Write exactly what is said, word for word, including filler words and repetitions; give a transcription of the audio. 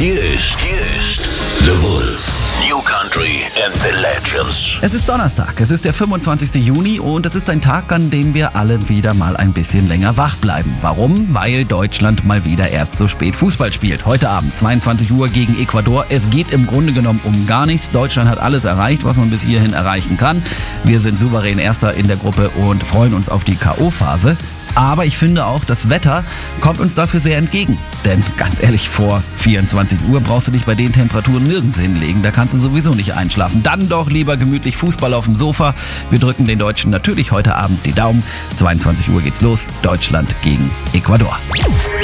Hier ist, hier ist The Wolf. New Country and the Legends. Es ist Donnerstag, es ist der fünfundzwanzigste Juni und es ist ein Tag, an dem wir alle wieder mal ein bisschen länger wach bleiben. Warum? Weil Deutschland mal wieder erst so spät Fußball spielt. Heute Abend, zweiundzwanzig Uhr gegen Ecuador. Es geht im Grunde genommen um gar nichts. Deutschland hat alles erreicht, was man bis hierhin erreichen kann. Wir sind souverän Erster in der Gruppe und freuen uns auf die K O-Phase. Aber ich finde auch, das Wetter kommt uns dafür sehr entgegen. Denn ganz ehrlich, vor vierundzwanzig Uhr brauchst du dich bei den Temperaturen nirgends hinlegen. Da kannst du sowieso nicht einschlafen. Dann doch lieber gemütlich Fußball auf dem Sofa. Wir drücken den Deutschen natürlich heute Abend die Daumen. zweiundzwanzig Uhr geht's los. Deutschland gegen Ecuador.